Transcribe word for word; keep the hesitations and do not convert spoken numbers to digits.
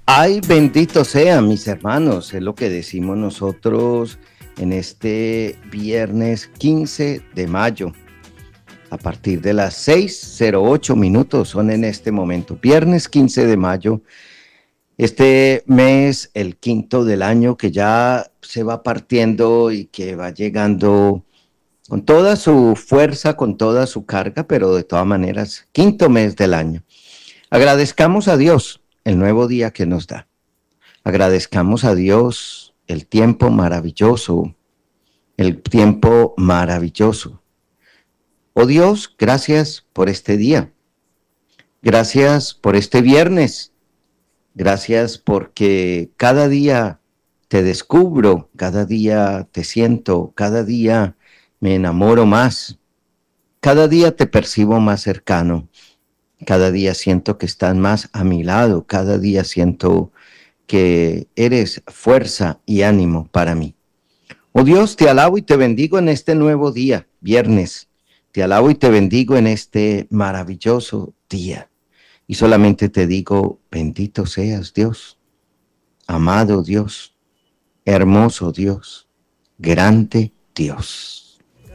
Ay, bendito sea, mis hermanos, es lo que decimos nosotros en este viernes quince de mayo. A partir de las seis cero ocho minutos son en este momento, viernes quince de mayo. Este mes, el quinto del año, que ya se va partiendo y que va llegando con toda su fuerza, con toda su carga, pero de todas maneras, quinto mes del año. Agradezcamos a Dios el nuevo día que nos da. Agradezcamos a Dios el tiempo maravilloso, el tiempo maravilloso. Oh Dios, gracias por este día. Gracias por este viernes. Gracias porque cada día te descubro, cada día te siento, cada día me enamoro más. Cada día te percibo más cercano. Cada día siento que estás más a mi lado. Cada día siento que eres fuerza y ánimo para mí. Oh Dios, te alabo y te bendigo en este nuevo día, viernes. Te alabo y te bendigo en este maravilloso día. Y solamente te digo, bendito seas Dios, amado Dios, hermoso Dios, grande Dios.